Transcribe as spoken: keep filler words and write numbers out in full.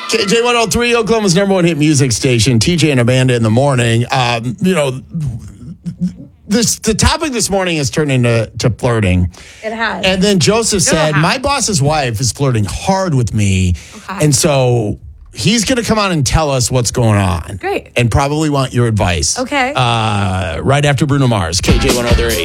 K J one oh three, Oklahoma's number one hit music station, T J and Amanda in the morning. Um, you know, this the topic this morning has turned into to flirting. It has. And then Joseph said, has. my boss's wife is flirting hard with me. Okay. And so he's going to come on and tell us what's going on. Great. And probably want your advice. Okay. Uh, right after Bruno Mars, K J one oh three.